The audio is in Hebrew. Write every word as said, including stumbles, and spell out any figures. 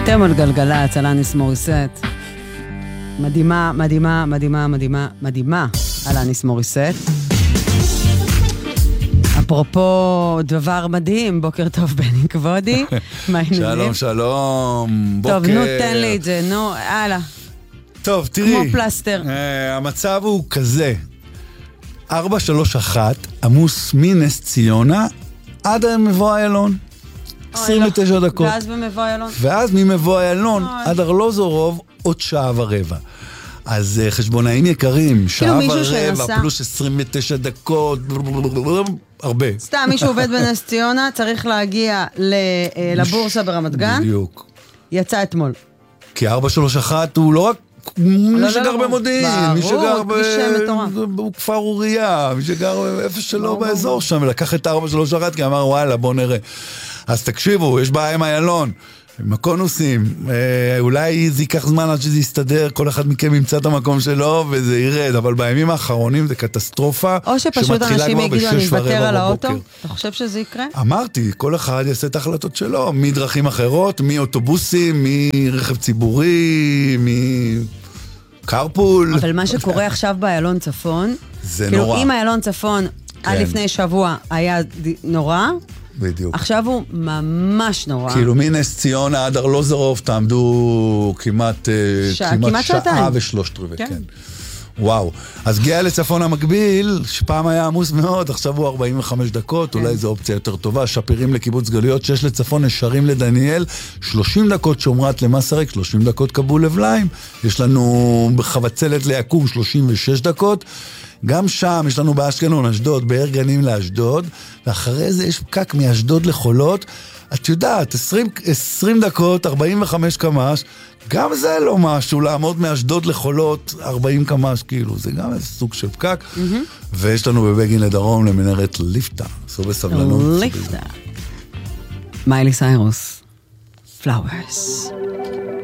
אתם על גלגלצ, אלניס מוריסט. מדהימה, מדהימה, מדהימה, מדהימה, מדהימה, אלניס מוריסט. אפרופו דבר מדהים, בוקר טוב בני כבודי. שלום, שלום, בוקר. טוב, נו, תן לי את זה, נו, הלאה. טוב, תראי. כמו פלסטר. המצב הוא כזה. ארבע שלוש אחת, עמוס מנס ציונה, עד מבוא איילון. עשרים ותשע דקות. ואז במבוא איילון. ואז ממבוא איילון עד ארלוזורוב עוד שעה ורבע. אז חשבונאים יקרים, שעה ורבע, פלוס עשרים ותשע דקות, הרבה. סתם, מישהו עובד בנס ציונה, צריך להגיע לבורסה ברמת גן. בדיוק. יצא אתמול. כי ארבע שלוש אחת הוא לא רק מי שגר במודיעין, מי שגר בכפר אוריה, מי שגר איפה שלא באזור שם, ולקח את ארבע שלוש אחת, כי אמר וואלה בוא נראה. אז תקשיבו, יש בעיה עם איילון, עם הקונוסים, אולי זה ייקח זמן עד שזה יסתדר, כל אחד מכם ימצא את המקום שלו וזה ירד, אבל בימים האחרונים זה קטסטרופה, או שפשוט אנשים יגידו אני אוותר על האוטו, אתה חושב שזה יקרה? אמרתי, כל אחד יעשה את ההחלטות שלו, מדרכים אחרות, מאוטובוסים, מרכב ציבורי, מקרפול. אבל מה שקורה עכשיו באיילון צפון, זה כאילו נורא. אם איילון צפון עד לפני שבוע היה נורא, בדיוק. עכשיו הוא ממש נורא. כאילו מנס ציונה עד ארלוזורוב תעמדו כמעט כמעט שעה ושלושת רבעי, כן. וואו. אז גאה לצפון המקביל, שפעם היה עמוס מאוד, עכשיו הוא ארבעים וחמש דקות, אולי זו אופציה יותר טובה, שפירים לקיבוץ גלויות, שש לצפון, נשרים לדניאל, שלושים דקות שומרת למסרק, שלושים דקות קבול לבליים, יש לנו בחבצלת ליקום שלושים ושש דקות, גם שם יש לנו באשקלון, אשדוד, באר גנים לאשדוד, ואחרי זה יש פקק מאשדוד לחולות, את יודעת, עשרים, עשרים דקות, ארבעים וחמש קמ"ש, גם זה לא משהו, לעמוד מאשדוד לחולות, ארבעים קמ"ש, כאילו, זה גם איזה סוג של פקק, mm-hmm. ויש לנו בבגין לדרום למנהרת ליפטה, סוף בסבלנות. ליפטה. מיילי סיירוס, פלאוורס.